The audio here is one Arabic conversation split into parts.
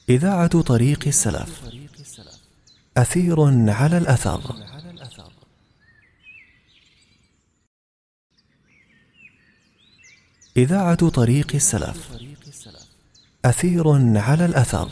إذاعة طريق السلف. أثير على الأثر. إذاعة طريق السلف. أثير على الأثر.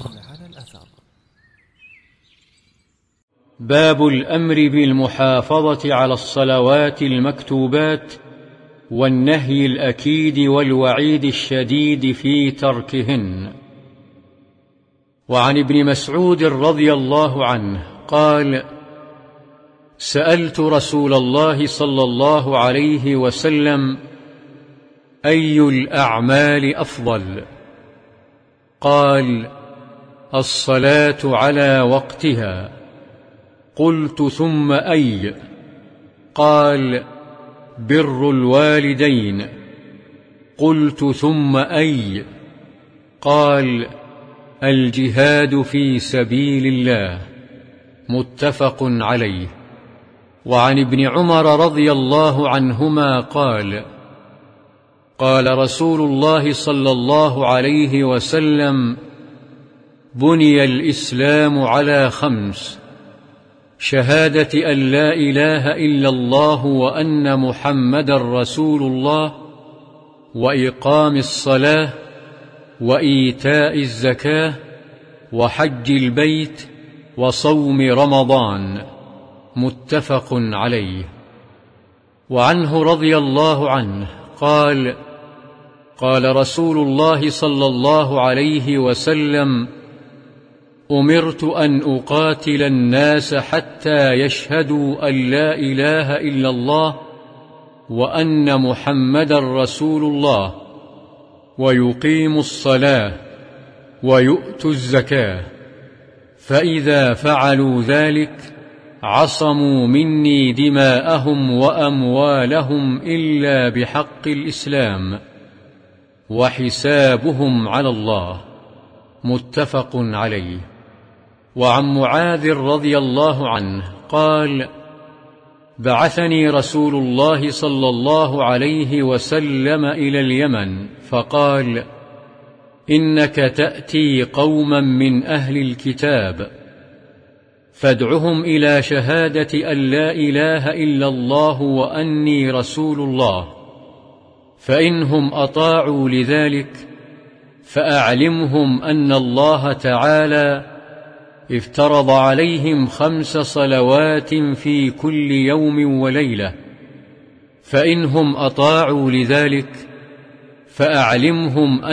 باب الأمر بالمحافظة على الصلوات المكتوبات والنهي الأكيد والوعيد الشديد في تركهن. وعن ابن مسعود رضي الله عنه قال: سألت رسول الله صلى الله عليه وسلم: أي الأعمال أفضل؟ قال: الصلاة على وقتها. قلت: ثم أي؟ قال: بر الوالدين. قلت: ثم أي؟ قال: الجهاد في سبيل الله. متفق عليه. وعن ابن عمر رضي الله عنهما قال: قال رسول الله صلى الله عليه وسلم: بني الإسلام على 5: شهادة أن لا إله إلا الله وأن محمدا رسول الله، وإقام الصلاة، وإيتاء الزكاة، وحج البيت، وصوم رمضان. متفق عليه. وعنه رضي الله عنه قال: قال رسول الله صلى الله عليه وسلم: أمرت أن أقاتل الناس حتى يشهدوا أن لا إله إلا الله وأن محمدا رسول الله، ويقيموا الصلاة، ويؤتوا الزكاة، فإذا فعلوا ذلك عصموا مني دماءهم وأموالهم إلا بحق الإسلام، وحسابهم على الله. متفق عليه. وعن معاذ رضي الله عنه قال: بعثني رسول الله صلى الله عليه وسلم إلى اليمن فقال: إنك تأتي قوما من أهل الكتاب، فادعهم إلى شهادة أن لا إله إلا الله وأني رسول الله، فإنهم أطاعوا لذلك فأعلمهم أن الله تعالى افترض عليهم 5 صلوات في كل يوم وليلة، فإنهم أطاعوا لذلك فأعلمهم